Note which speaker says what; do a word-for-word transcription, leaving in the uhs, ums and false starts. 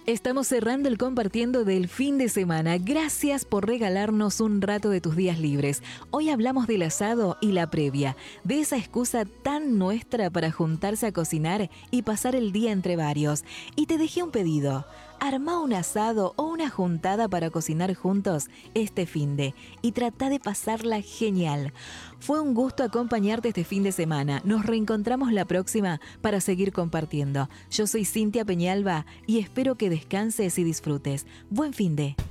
Speaker 1: Estamos cerrando el compartiendo del fin de semana. Gracias por regalarnos un rato de tus días libres. Hoy hablamos del asado y la previa, de esa excusa tan nuestra para juntarse a cocinar y pasar el día entre varios. Y te dejé un pedido. Armá un asado o una juntada para cocinar juntos este finde y trata de pasarla genial. Fue un gusto acompañarte este fin de semana. Nos reencontramos la próxima para seguir compartiendo. Yo soy Cintia Peñalba y espero que descanses y disfrutes. Buen finde.